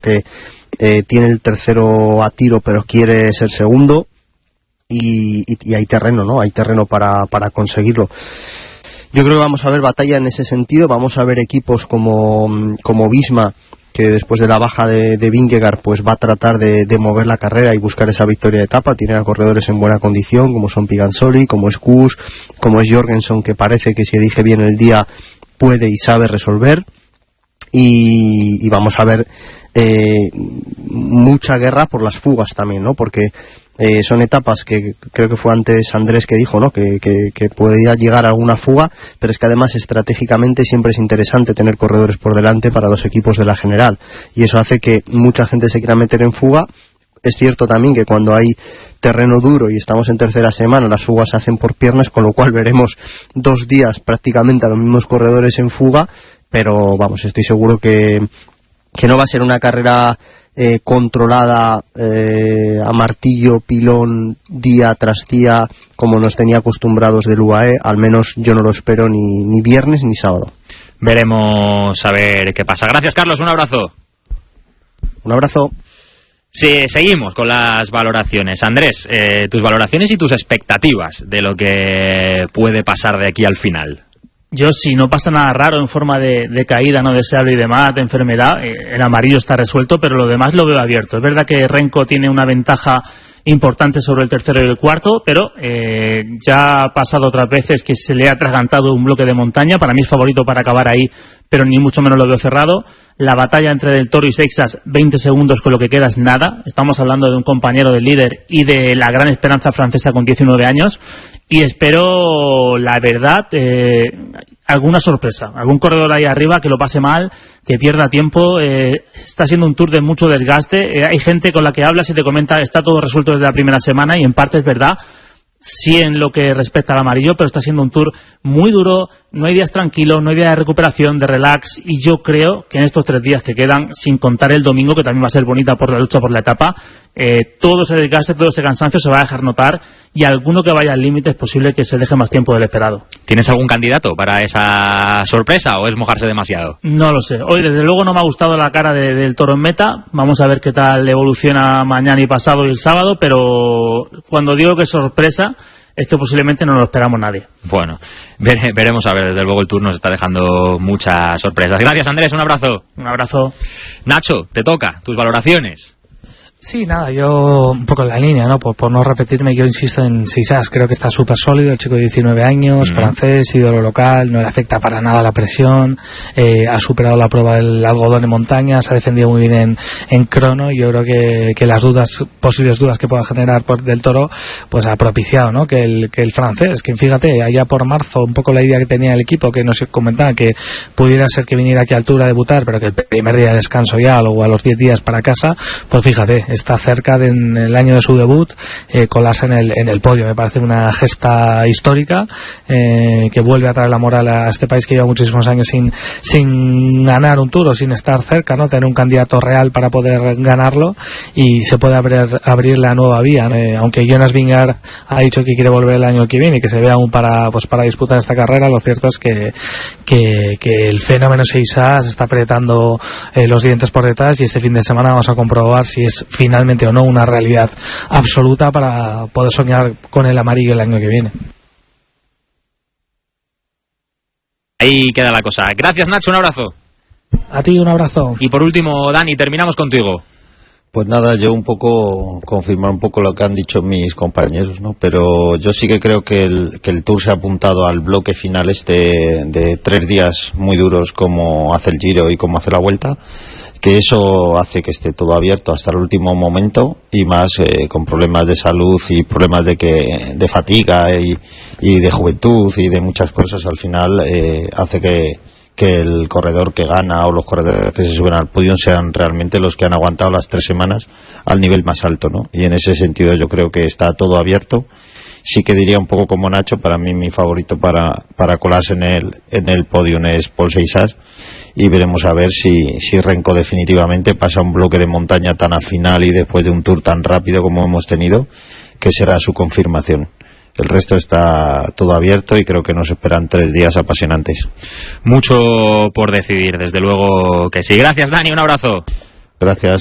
que tiene el tercero a tiro pero quiere ser segundo, y hay terreno, ¿no? Hay terreno para conseguirlo. Yo creo que vamos a ver batalla en ese sentido. Vamos a ver equipos como Visma, que después de la baja de Vingegaard pues va a tratar de mover la carrera y buscar esa victoria de etapa. Tiene a corredores en buena condición, como son Pigansoli, como es Kuss, como es Jorgensen, que parece que si elige bien el día puede y sabe resolver. Y vamos a ver mucha guerra por las fugas también, ¿no? Porque son etapas que creo que fue antes Andrés que dijo, ¿no? Que podría llegar a alguna fuga, pero es que además estratégicamente siempre es interesante tener corredores por delante para los equipos de la general, y eso hace que mucha gente se quiera meter en fuga. Es cierto también que cuando hay terreno duro y estamos en tercera semana, las fugas se hacen por piernas, con lo cual veremos 2 días prácticamente a los mismos corredores en fuga, pero vamos, estoy seguro que no va a ser una carrera controlada a martillo, pilón, día tras día, como nos tenía acostumbrados del UAE. Al menos yo no lo espero ni viernes ni sábado. Veremos a ver qué pasa. Gracias, Carlos, un abrazo. Un abrazo. Sí, seguimos con las valoraciones. Andrés, tus valoraciones y tus expectativas de lo que puede pasar de aquí al final. Yo, si no pasa nada raro en forma de caída no deseable y demás, de enfermedad, el amarillo está resuelto, pero lo demás lo veo abierto. Es verdad que Renko tiene una ventaja importante sobre el tercero y el cuarto, pero ya ha pasado otras veces que se le ha atragantado un bloque de montaña. Para mí es favorito para acabar ahí, pero ni mucho menos lo veo cerrado. La batalla entre Del Toro y Seixas, 20 segundos con lo que queda es nada. Estamos hablando de un compañero del líder y de la gran esperanza francesa con 19 años. Y espero, la verdad, alguna sorpresa. Algún corredor ahí arriba que lo pase mal, que pierda tiempo. Está siendo un tour de mucho desgaste. Hay gente con la que hablas y te comenta, está todo resuelto desde la primera semana, y en parte es verdad. Sí, en lo que respecta al amarillo, pero está siendo un tour muy duro, no hay días tranquilos, no hay días de recuperación, de relax, y yo creo que en estos 3 días que quedan, sin contar el domingo, que también va a ser bonita por la lucha por la etapa, todo ese desgaste, todo ese cansancio se va a dejar notar, y alguno que vaya al límite es posible que se deje más tiempo del esperado. ¿Tienes algún candidato para esa sorpresa o es mojarse demasiado? No lo sé. Hoy desde luego no me ha gustado la cara del Toro en meta. Vamos a ver qué tal evoluciona mañana y pasado y el sábado, pero cuando digo que es sorpresa es que posiblemente no lo esperamos nadie. Bueno, veremos a ver. Desde luego el Tour nos está dejando muchas sorpresas. Gracias, Andrés, un abrazo. Un abrazo. Nacho, te toca, tus valoraciones. Sí, nada, yo un poco en la línea, ¿no? Por no repetirme, yo insisto en Seixas, creo que está súper sólido, el chico de 19 años, francés, ídolo local, no le afecta para nada la presión, ha superado la prueba del algodón en montaña, se ha defendido muy bien en crono, y yo creo que las posibles dudas que pueda generar Del Toro, pues ha propiciado, ¿no? Que el francés, que fíjate, allá por marzo, un poco la idea que tenía el equipo, que nos comentaba que pudiera ser que viniera aquí al Tour a debutar, pero que el primer día de descanso ya, o a los 10 días para casa, pues fíjate, está cerca en el año de su debut, colarse en el podio. Me parece una gesta histórica, que vuelve a traer la moral a este país que lleva muchísimos años sin ganar un Tour, o sin estar cerca, ¿no? Tener un candidato real para poder ganarlo, y se puede abrir la nueva vía, ¿no? Aunque Jonas Vingegaard ha dicho que quiere volver el año que viene y que se vea aún para disputar esta carrera, lo cierto es que el fenómeno Seixas está apretando los dientes por detrás, y este fin de semana vamos a comprobar si es finalmente o no una realidad absoluta para poder soñar con el amarillo el año que viene. Ahí queda la cosa. Gracias, Nacho, un abrazo. A ti un abrazo. Y por último, Dani, terminamos contigo. Pues nada, yo un poco confirmar un poco lo que han dicho mis compañeros, ¿no? Pero yo sí que creo que el Tour se ha apuntado al bloque final de 3 días muy duros, como hace el Giro y como hace la Vuelta, que eso hace que esté todo abierto hasta el último momento, y más con problemas de salud y problemas de fatiga y de juventud y de muchas cosas. Al final hace que el corredor que gana o los corredores que se suben al podio sean realmente los que han aguantado las 3 semanas al nivel más alto, ¿no? Y en ese sentido yo creo que está todo abierto. Sí que diría un poco como Nacho, para mí mi favorito para colarse en el podio es Pol Seixas, y veremos a ver si Renko definitivamente pasa un bloque de montaña tan a final y después de un Tour tan rápido como hemos tenido, que será su confirmación. El resto está todo abierto y creo que nos esperan 3 días apasionantes. Mucho por decidir, desde luego que sí. Gracias, Dani, un abrazo. Gracias.